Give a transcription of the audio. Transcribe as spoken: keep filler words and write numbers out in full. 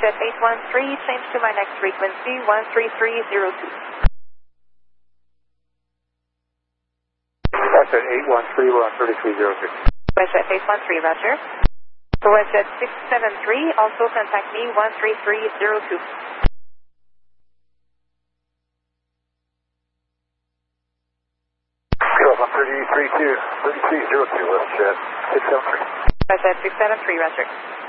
WestJet eight one three, change to my next frequency, one three three zero two. WestJet eight one three, we're on thirty-three zero two. WestJet eight one three, roger. For WestJet six seven three, also contact me, one three three zero two. On thirty-three zero two, WestJet six seven three. WestJet six seven three, roger.